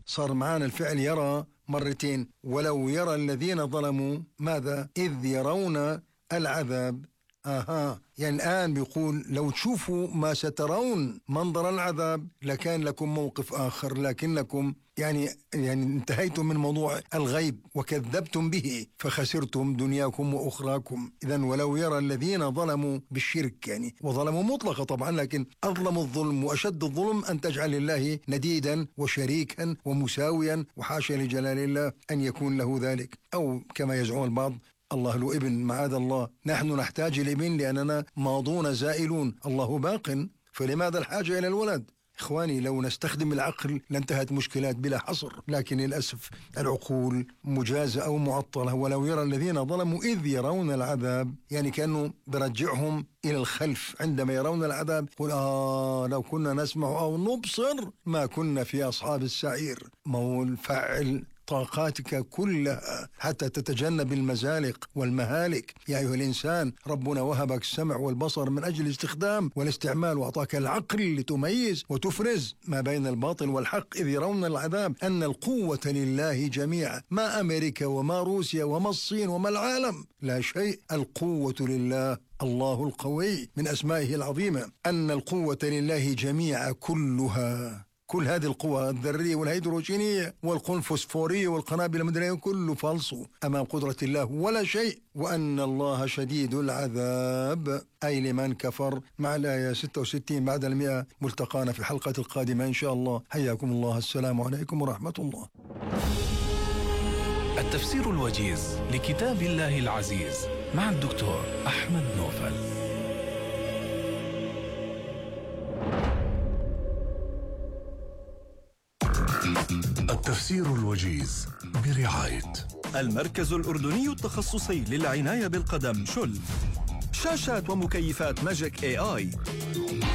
صار معانا الفعل يرى مرتين. ولو يرى الذين ظلموا ماذا؟ إذ يرون العذاب. يعني الآن بيقول لو تشوفوا ما سترون منظر العذاب لكان لكم موقف آخر، لكنكم يعني انتهيتم من موضوع الغيب وكذبتم به فخسرتم دنياكم وأخراكم. إذن ولو يرى الذين ظلموا بالشرك، يعني وظلموا مطلقة طبعا، لكن أظلم الظلم وأشد الظلم أن تجعل الله نديدا وشريكا ومساويا، وحاشا لجلال الله أن يكون له ذلك. أو كما يزعم البعض الله له ابن، معاذ الله. نحن نحتاج الابن لأننا ماضون زائلون، الله باق، فلماذا الحاجة إلى الولد؟ إخواني لو نستخدم العقل لانتهت مشكلات بلا حصر، لكن للأسف العقول مجازة أو معطلة. ولو يرى الذين ظلموا إذ يرون العذاب، يعني كأنه برجعهم إلى الخلف عندما يرون العذاب. قل لو كنا نسمع أو نبصر ما كنا في أصحاب السعير. مول فعل طاقاتك كلها حتى تتجنب المزالق والمهالك. يا أيها الإنسان ربنا وهبك السمع والبصر من أجل الاستخدام والاستعمال، وأعطاك العقل لتميز وتفرز ما بين الباطل والحق. إذ يرون العذاب أن القوة لله جميعا، ما أمريكا وما روسيا وما الصين وما العالم، لا شيء، القوة لله، الله القوي من أسمائه العظيمة. أن القوة لله جميعا كلها، كل هذه القوى الذرية والهيدروجينية والفوسفورية والقنابل المدرية كله فالصو أمام قدرة الله ولا شيء. وأن الله شديد العذاب، أي لمن كفر، مع الآية 66 بعد 100. ملتقانا في الحلقة القادمة إن شاء الله. حياكم الله، السلام عليكم ورحمة الله. التفسير الوجيز لكتاب الله العزيز مع الدكتور أحمد نوفل. التفسير الوجيز برعاية المركز الأردني التخصصي للعناية بالقدم شل. شاشات ومكيفات ماجيك AI.